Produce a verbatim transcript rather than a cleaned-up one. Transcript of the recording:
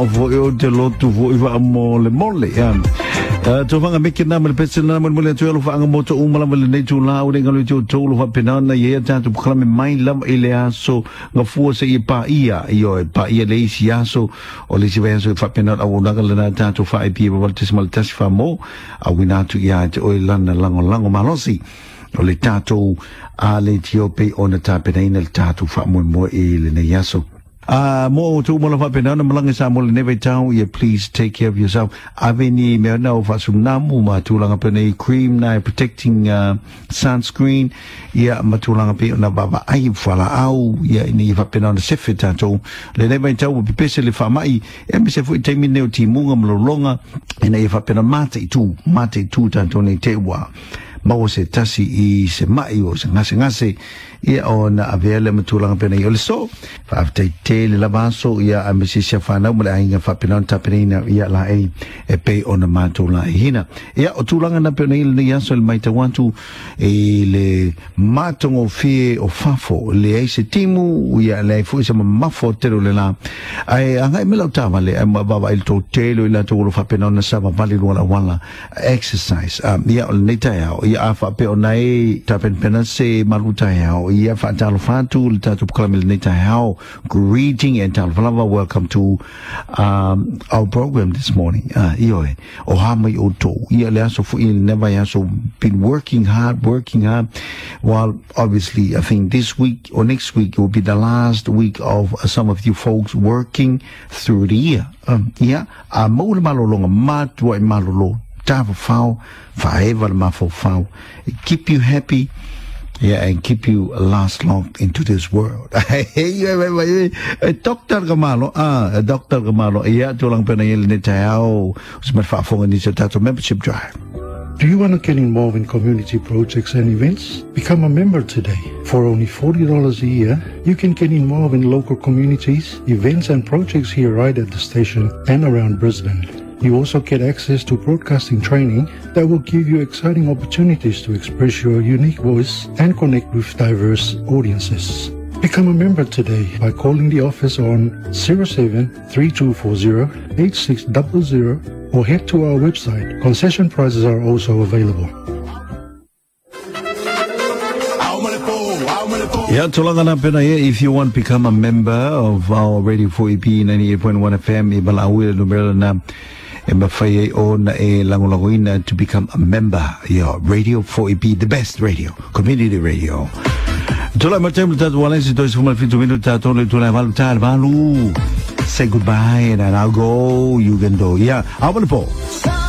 o vo o te lotu vo i va mole mole ya to vanga meke na mele petse na mele to lo vanga moto umala mele nei tu la o ngalo tu to lo va penana ye ta tu klame mai lam ile aso nga fu se i pa ia io pa ia le si aso o le si va so fa penana o nga la ta tu fa i pi vo te smal tas fa mo a wina tu ia te o lana lango lango malosi o le tato a le tiope o na tapenaina le tato fa mo mo e le ne yaso a mo tu mo la fa penana malanga sa mo le neve tau ye please take care of yourself aveni me na o fa sunamu ma tu langa pene cream na protecting uh, sunscreen ya ma tu langa pe na baba ai fala au ya ni fa penana se fetato le neve tau bi pese le fa mai e me se fu te mi ne o ti munga mo longa e na fa penana mate tu mate tu tanto ne te wa ma o se tasi i se mai o se ngase ngase ia o na avele matulanga pena i ole so fa te te le lavaso ia a mesi se fana mo le ainga fa pena tapena ia la e e pe o na matula hina ia o tulanga na pena i le yaso le mai te wantu e le matongo fie o fafo le e se timu ia le fu se mafo te le la ai anga me la tama le ma baba il to te le la to lo fa pena na sa vale lo la wala exercise um ia o le ta ia fa pe o nai tapen pena se maluta ya ia fa talo fatu le tatu proclaim le ta how greeting and talo lava welcome to um our program this morning uh io o ha mai o to ia le aso fu il never ya so been working hard working hard while obviously I think this week or next week will be the last week of uh, some of you folks working through the year um yeah a mo le malolonga mat wa malolo tava fau forever mafo fau keep you happy yeah and keep you last long into this world doctor Gamalo ah doctor Gamalo yeah tulang penayel ni tayo usman fa fonga ni sa tato membership drive. Do you want to get involved in community projects and events? Become a member today. For only forty dollars a year, you can get involved in local communities, events and projects here right at the station and around Brisbane. You also get access to broadcasting training that will give you exciting opportunities to express your unique voice and connect with diverse audiences. Become a member today by calling the office on zero seven three two four zero eight six zero zero or head to our website. Concession prices are also available. Yeah, tulangana pena ye if you want to become a member of our Radio four E P ninety-eight point one F M ibalawi numero na Mbafaye on a langolangoina to become a member. Yeah, Radio four E P, the best radio, community radio. Tula matem tatu walensi dois fuma fitu minu tatu le tula valu tal valu. Say goodbye and I'll go. You can go. Yeah, I will go.